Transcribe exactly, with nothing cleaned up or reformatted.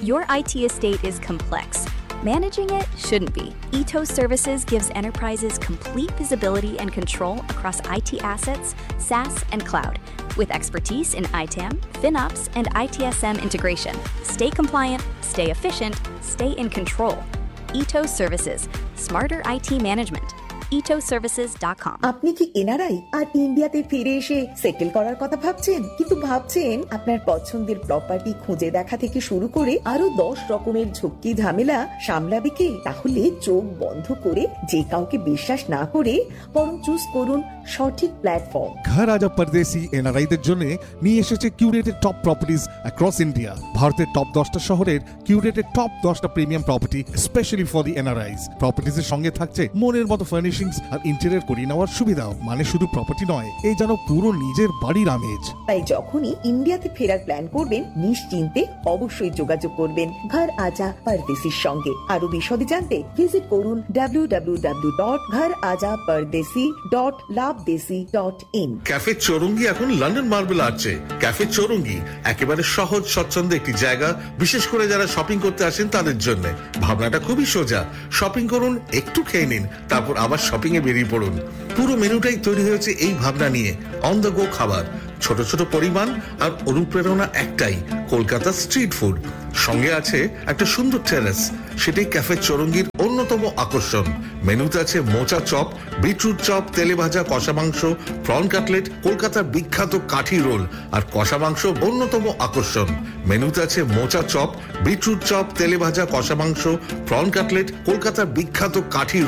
Your I T estate is complex. Managing it shouldn't be. Ethos Services gives enterprises complete visibility and control across I T assets, SaaS, and cloud. With expertise in I TAM, FinOps, and I T S M integration. Stay compliant, stay efficient, stay in control. Ethos Services. Smarter I T management. ethos services dot com. আপনি কি NRI আর ইন্ডিয়াতে ফিরে এসে settle করার কথা ভাবছেন, কিন্তু ভাবছেন আপনার পছন্দের প্রপার্টি খুঁজে দেখা থেকে শুরু করে আরো দশ রকমের ঝক্কি ঝামেলা সামলাবে কে? তাহলে চোখ বন্ধ করে যে কাউকে বিশ্বাস না করে বরং চুজ করুন সঠিক প্ল্যাটফর্ম। ঘর আজা পরদেশি এনআরআইদের জন্য নিয়ে এসেছে curated top properties across India. ভারতের টপ দশটা শহরের কিউরেটেড টপ দশটা premium property specially for the এনআরআইস। প্রপার্টিজের সঙ্গে থাকছে মনের মতো ফার্নিশিংস আর ইন্টেরিয়র করিয়ে নেওয়ার সুবিধাও। মানে শুধু প্রপার্টি নয়, এই যেন পুরো নিজের বাড়ির আমেজ। তাই যখনই ইন্ডিয়াতে ফেরার প্ল্যান করবেন নিশ্চিন্তে অবশ্যই যোগাযোগ করবেন ঘর আজা পরদেশির সঙ্গে। আরো বিশদে জানতে ভিজিট করুন ডাব্লিউ ডাব্লিউ ডাব্লিউ ডট ঘর আজা পরদেশি dot লাভদেশি dot in. Cafe Chowringhee এখন লন্ডন মার্বেল আর্চে। ক্যাফে চৌরঙ্গি একেবারে সহজ স্বচ্ছন্দ একটি জায়গা, বিশেষ করে যারা শপিং করতে আসেন তাদের জন্য। ভাবনাটা খুবই সোজা, শপিং করুন, একটু খেয়ে নিন, তারপর আবার শপিং এ বেরিয়ে পড়ুন। পুরো মেনুটাই তৈরি হয়েছে এই ভাবনা নিয়ে, অন দ্য গো খাবার, ছোট ছোট পরিমাণ আর অনুপ্রেরণা একটাই, কলকাতা স্ট্রিট ফুড। সঙ্গে আছে একটা সুন্দর টেরেস, সেটাই ক্যাফে চৌরঙ্গির অন্যতম আকর্ষণ। মেনুতে আছে মোচা চপ, বিটরুট চপ, তেলে ভাজা কষা মাংস, প্রন কাটলেট, কলকাতার বিখ্যাত কাঠি রোল আর কষা মাংস অন্যতম আকর্ষণ। মেনুতে আছে মোচা চপ, বিটরুট চপ, তেলে ভাজা কষা মাংস, প্রন কাটলেট, কলকাতার বিখ্যাত কাঠি